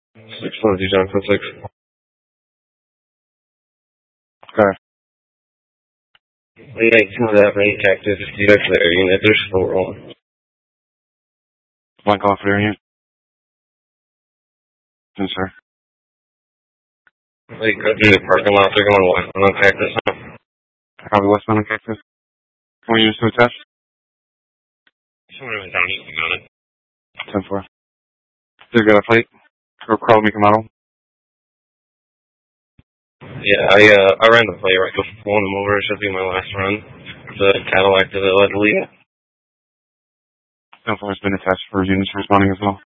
640 Johnson 6. Okay. We got two of that for 8 Cactus. You guys for their unit. They're still rolling. Blank off their unit. Yes, sir. They go through the parking lot. They're going westbound on Cactus now. Probably westbound on Cactus. 20 units to attach. Someone was down east about it. 10-4. They've got a plate. Or Carl make a model. Yeah, I ran the play right before pulling him over. It should be my last run. The Cadillac that I led to leave. 10-4 has been attached for units responding as well.